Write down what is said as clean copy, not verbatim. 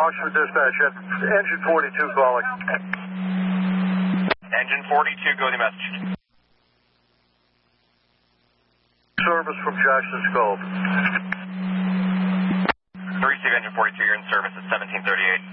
Oxford Dispatch, engine 42 calling. Engine 42, go to message. Service from Jackson Scope. Receive engine 42, you're in service at 1738.